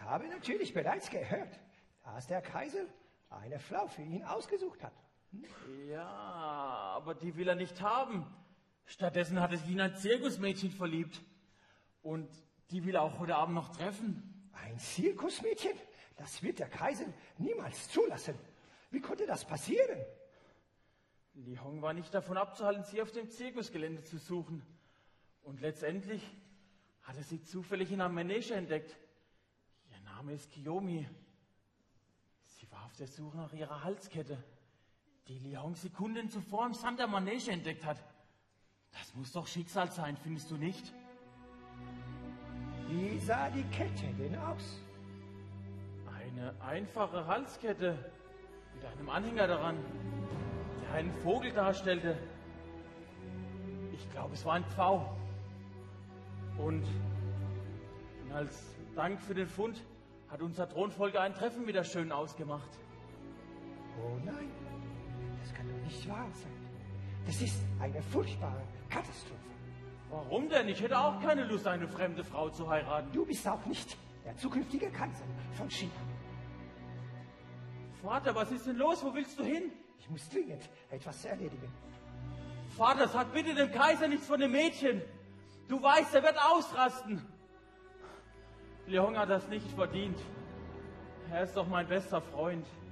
habe natürlich bereits gehört, dass der Kaiser eine Frau für ihn ausgesucht hat. Ja, aber die will er nicht haben. Stattdessen hat er sich in ein Zirkusmädchen verliebt. Und die will er auch heute Abend noch treffen. Ein Zirkusmädchen? Das wird der Kaiser niemals zulassen. Wie konnte das passieren? Li Hong war nicht davon abzuhalten, sie auf dem Zirkusgelände zu suchen. Und letztendlich hat er sie zufällig in einem Manege entdeckt. Ihr Name ist Kiyomi. Sie war auf der Suche nach ihrer Halskette, die Li Hong Sekunden zuvor im Sand der Manege entdeckt hat. Das muss doch Schicksal sein, findest du nicht? Wie sah die Kette denn aus? Eine einfache Halskette mit einem Anhänger daran, der einen Vogel darstellte. Ich glaube, es war ein Pfau. Und als Dank für den Fund hat unser Thronfolger ein Treffen mit der Schönen ausgemacht. Oh nein, das kann doch nicht wahr sein. Das ist eine furchtbare Katastrophe. Warum denn? Ich hätte auch keine Lust, eine fremde Frau zu heiraten. Du bist auch nicht der zukünftige Kaiser von China. Vater, was ist denn los? Wo willst du hin? Ich muss dringend etwas erledigen. Vater, sag bitte dem Kaiser nichts von dem Mädchen. Du weißt, er wird ausrasten. Li Hong hat das nicht verdient. Er ist doch mein bester Freund.